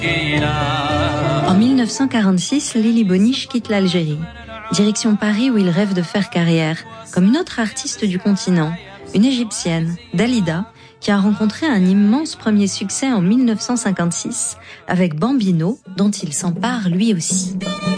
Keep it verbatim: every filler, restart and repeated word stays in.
En mille neuf cent quarante-six, Lily Boniche quitte l'Algérie. Direction Paris où il rêve de faire carrière, comme une autre artiste du continent, une égyptienne, Dalida, qui a rencontré un immense premier succès en mille neuf cent cinquante-six avec Bambino, dont il s'empare lui aussi.